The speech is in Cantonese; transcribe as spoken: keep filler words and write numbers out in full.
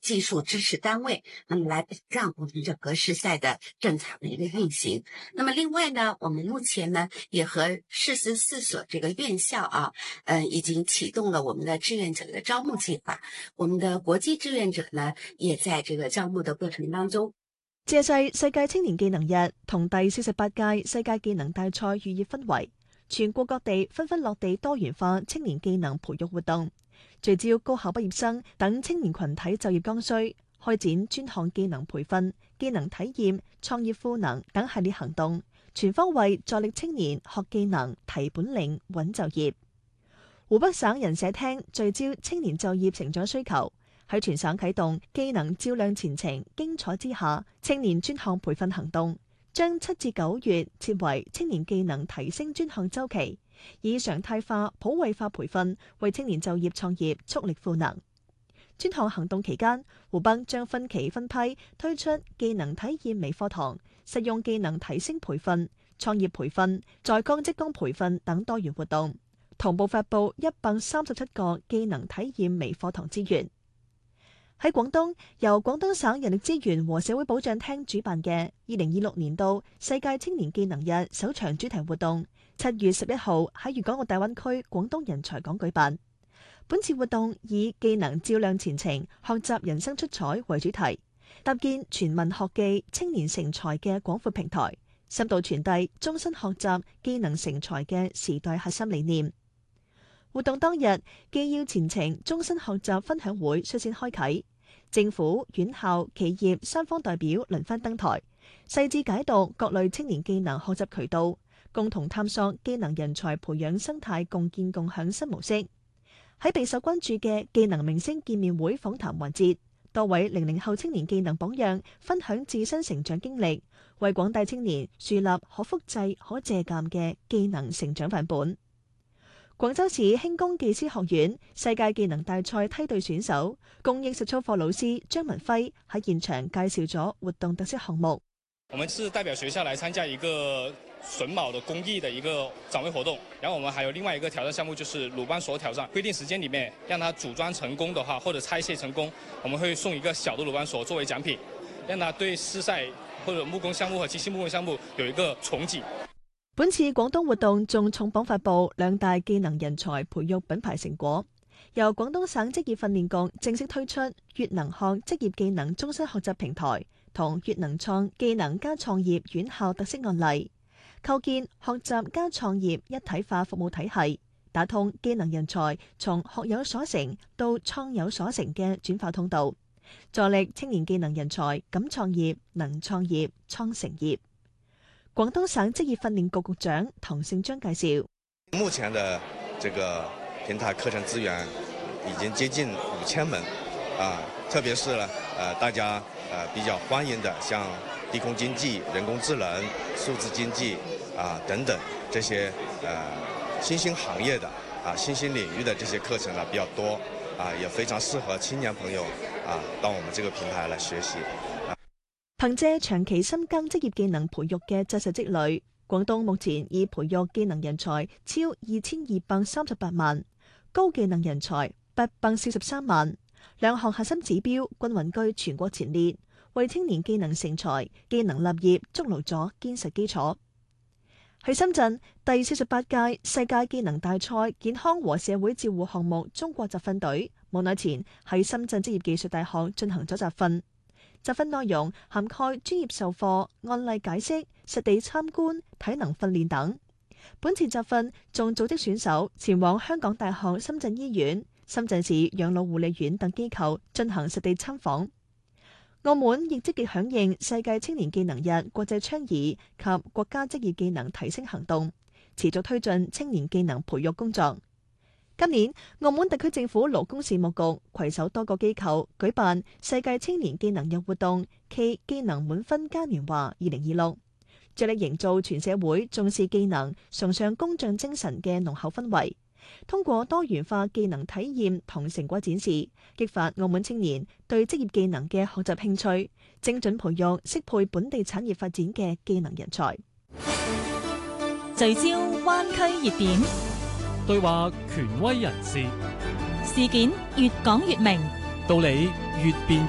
技术支持单位，那么来保障我们这个市赛的正常的一个运行。那么另外呢，我们目前呢也和四十四所这个院校啊，呃，已经启动了我们的志愿者的招募计劃。我們的國際志願者呢，也在這個招募的過程當中。 借勢世界青年技能日同第四十八屆世界技能大賽寓意氛圍，全國各地紛紛落地多元化青年技能培育活動，聚焦高校畢業生等青年群體就業剛需，開展專項技能培訓、技能體驗、創業賦能等系列行動，全方位助力青年學技能、提本領、穩就業。湖北省人社廳聚焦青年就業成長需求，喺全省啟動技能照亮前程基礎之下青年專項培訓行動，將七至九月設為青年技能提升專項週期，以常態化、普惠化培訓為青年就業創業促力賦能。專項行動期間，湖北將分期分批推出技能體驗微課堂、實用技能提升培訓、創業培訓、在崗職工培訓等多元活動，同步發布一百三十七個技能體驗微課堂資源。喺廣東，由廣東省人力資源和社會保障廳主辦嘅二零二六年度世界青年技能日首場主題活動，七月十一號喺粵港澳大灣區廣東人才港舉辦。本次活動以技能照亮前程、學習人生出彩為主題，搭建全民學技青年成才嘅廣闊平台，深度傳遞終身學習技能成才嘅時代核心理念。活動當日，技要前程終身學習分享會率先開啟，政府、院校、企業三方代表輪番登台，細緻解讀各類青年技能學習渠道，共同探索技能人才培養生態共建共享新模式。喺備受關注嘅技能明星見面會訪談環節，多位零零後青年技能榜樣分享自身成長經歷，為廣大青年樹立可複製、可借鑑嘅技能成長範本。廣州市輕工技師學院世界技能大賽梯隊選手、公益實操課老師張文輝喺現場介紹咗活動特色項目。 我們是代表學校來參加一個榫卯的工藝的一個展位活動，然後我們還有另外一個挑戰項目，就是魯班鎖挑戰。規定時間裡面讓它組裝成功的話，或者拆卸成功，我們會送一個小的魯班鎖作為獎品，讓它對施賽或者木工項目和機械木工項目有一個重擊。 本次廣東活動仲重磅發布兩大技能人才培育品牌成果，由廣東省職業訓練局正式推出粵能學職業技能終身學習平台同粵能創技能加創業院校特色案例，構建學習加創業一體化服務體系，打通技能人才從學有所成到創有所成嘅轉化通道，助力青年技能人才敢創業、能創業、創成業。廣東省職業訓練局局長唐勝章介紹， 目前的這個平台課程資源已經接近五千門，啊，特別是呢，呃，大家呃比較歡迎的，像低空經濟、人工智能、數字經濟啊等等這些呃新興行業的啊新興領域的這些課程呢比較多，啊，也非常適合青年朋友啊到我們這個平台來學習。 憑借長期深耕職業技能培育嘅紮實積累，廣東目前已培育技能人才超二千二百三十八萬，高技能人才八百四十三萬，兩項核心指標均穩居全國前列，為青年技能成才、技能立業築牢咗堅實基礎。喺深圳，第四十八屆世界技能大賽健康和社會照護項目中國集訓隊冇耐前喺深圳職業技術大學進行咗集訓。集訓內容涵蓋專業授課、案例解釋、實地參觀、體能訓練等。本次集訓仲組織選手前往香港大學深圳醫院、深圳市養老護理院等機構進行實地參訪。澳門亦積極響應世界青年技能日國際倡議及國家職業技能提升行動，持續推進青年技能培育工作。今年，澳門特區政府勞工事務局攜手多個機構舉辦世界青年技能日活動暨技能滿分嘉年華二零二六，着力營造全社會重視技能、崇尚工匠精神嘅濃厚氛圍。通過多元化技能體驗同成果展示，激發澳門青年對職業技能嘅學習興趣，精準培育適配本地產業發展嘅技能人才。 聚焦灣區熱點， 對話權威人士， 事件越講越明， 道理越辯